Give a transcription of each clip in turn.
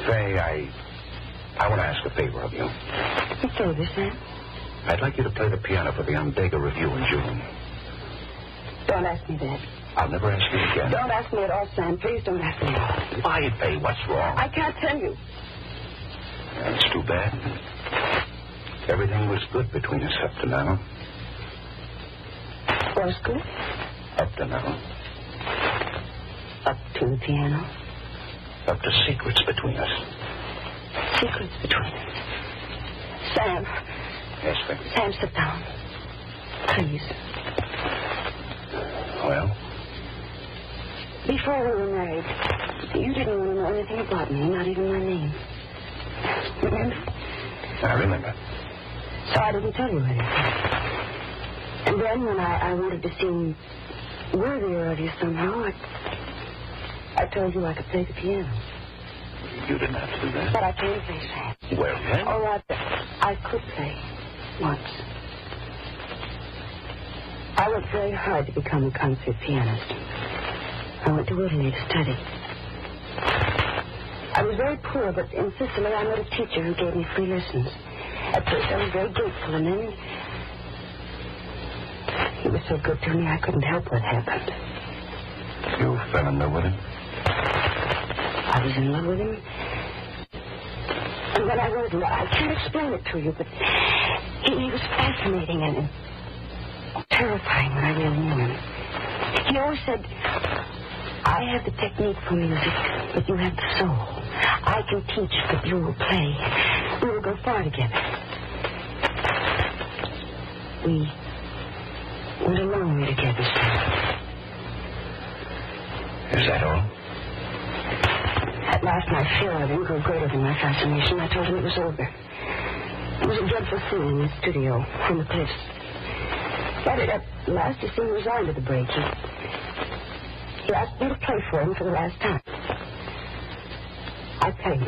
Say, I want to ask a favor of you. What favor, Sam? I'd like you to play the piano for the Omega Review in June. Don't ask me that. I'll never ask you again. Don't ask me at all, Sam. Please don't ask me. Why, Faye? What's wrong? I can't tell you. That's too bad. Everything was good between us up to now. Was good? Up to now. Up to the piano. Up to secrets between us. Secrets between us. Sam. Yes, Faye? Sam, sit down. Please. Well? Before we were married, you didn't want to know anything about me, not even my name. Remember? I remember. So I didn't tell you anything. And then when I wanted to seem worthier of you somehow, I told you I could play the piano. You didn't have to do that. But I can play, Sam. Well, then? All right, I could play. Once. I worked very hard to become a concert pianist. I went to Italy to study. I was very poor, but in Sicily I met a teacher who gave me free lessons. At first I was very grateful, and then he was so good to me I couldn't help what happened. You fell in love with him? I was in love with him. And when I wrote him, I can't explain it to you, but he was fascinating and terrifying when I really knew him. He always said, I have the technique for music, but you have the soul. I can teach, but you will play. We will go far together. We went a long way together, sir. Is that all? At last, my fear of him grew greater than my fascination. I told him it was over. It was a dreadful scene in the studio from the cliffs. But at last, he seemed resigned to the break. He asked me to play for him for the last time. I played.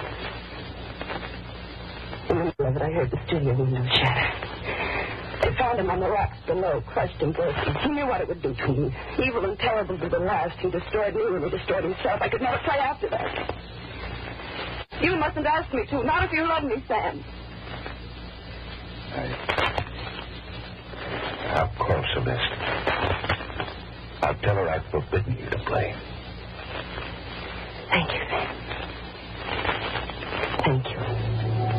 In the middle of it, I heard the studio window shatter. They found him on the rocks below, crushed and broken. He knew what it would do to me. Evil and terrible to the last. He destroyed me when he destroyed himself. I could never play after that. You mustn't ask me to. Not if you love me, Sam. I'll call Celeste. I'll tell her I've forbidden you to play.